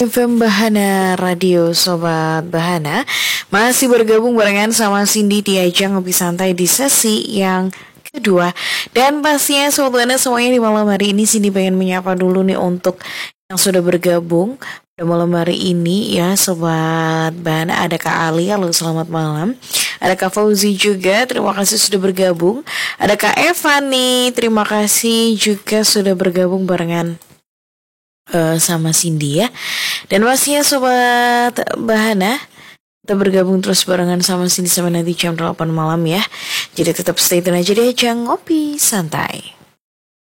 FM Bahana Radio Sobat Bahana masih bergabung barengan sama Cindy di ajang Ngopi Santai di sesi yang kedua. Dan pastinya Sobat Bahana semuanya di malam hari ini Cindy pengen menyapa dulu nih untuk yang sudah bergabung pada malam hari ini ya Sobat Bahana. Ada Kak Ali, halo selamat malam. Ada Kak Fauzi juga, terima kasih sudah bergabung. Ada Kak Eva nih, terima kasih juga sudah bergabung barengan sama Cindy ya. Dan pastinya Sobat Bahana, kita bergabung terus barengan sama Cindy sampai nanti jam 8 malam ya. Jadi tetap stay tune aja deh, jangan ngopi santai.